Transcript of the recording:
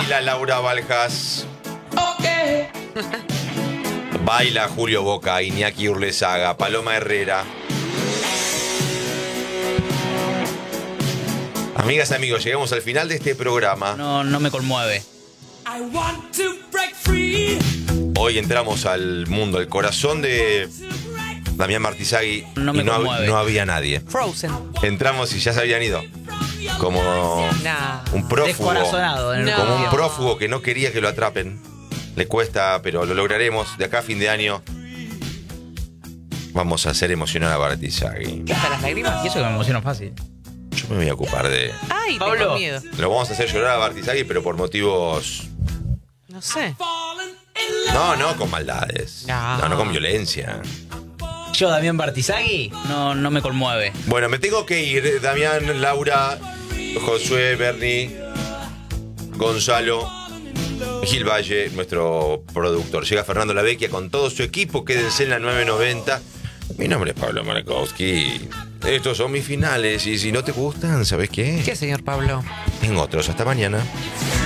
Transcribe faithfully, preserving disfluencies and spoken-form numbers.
Baila Laura Baljas. Okay. Baila Julio Boca, Iñaki Urlesaga, Paloma Herrera. Amigas y amigos, llegamos al final de este programa. No, no me conmueve. I want to break free. Hoy entramos al mundo, al corazón de Damián Martizagui. No me y no, conmueve. no había nadie. Frozen. Entramos y ya se habían ido. Como Nah. un prófugo. Descorazonado en el No. Como un tiempo. prófugo que no quería que lo atrapen. Le cuesta, pero lo lograremos. De acá a fin de año vamos a hacer emocionar a Martizagui. ¿Qué hasta las lágrimas? Y eso que me emociona fácil. Yo me voy a ocupar de... Ay, Pablo. tengo miedo. Lo vamos a hacer llorar a Martizagui, pero por motivos... No sé. Fallen in love. No, no con maldades. No. No, no con violencia. Yo, Damián Martizagui, no, no me conmueve. Bueno, me tengo que ir. Damián, Laura, Josué, Bernie, Gonzalo, Gil Valle, nuestro productor. Llega Fernando Lavecchia con todo su equipo. Quédense en la nueve noventa. Mi nombre es Pablo Markowski. Estos son mis finales. Y si no te gustan, ¿sabes qué? ¿Qué, señor Pablo? En otros. Hasta mañana.